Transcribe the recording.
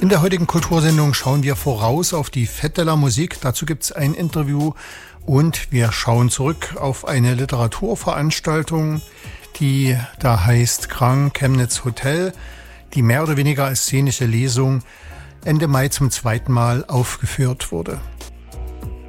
In der heutigen Kultursendung schauen wir voraus auf die Fête de la Musique. Dazu gibt es ein Interview und wir schauen zurück auf eine Literaturveranstaltung, die da heißt Grand Chemnitz Hotel, die mehr oder weniger als szenische Lesung Ende Mai zum zweiten Mal aufgeführt wurde.